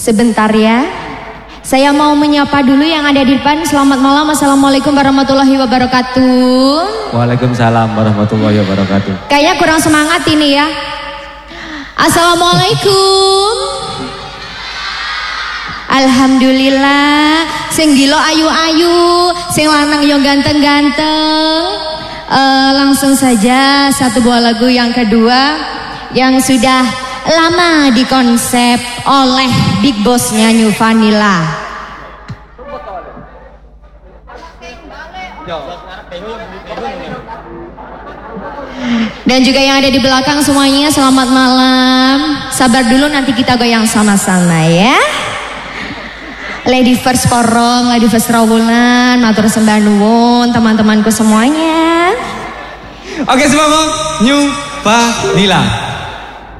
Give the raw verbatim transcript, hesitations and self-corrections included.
Sebentar ya. Saya mau menyapa dulu yang ada di depan. Selamat malam, assalamualaikum warahmatullahi wabarakatuh. Waalaikumsalam warahmatullahi wabarakatuh. Kayaknya kurang semangat ini ya. Assalamualaikum. Alhamdulillah. Sing gilo ayu-ayu, sing lanang yo ganteng-ganteng. uh, Langsung saja satu buah lagu yang kedua, yang sudah lama dikonsep oleh big bossnya New Vanilla. Dan juga yang ada di belakang semuanya, selamat malam. Sabar dulu, nanti kita goyang sama-sama ya. Lady first porong, lady first rawulan, matur sembah nuwun teman-temanku semuanya. Oke, semangat New Vanilla.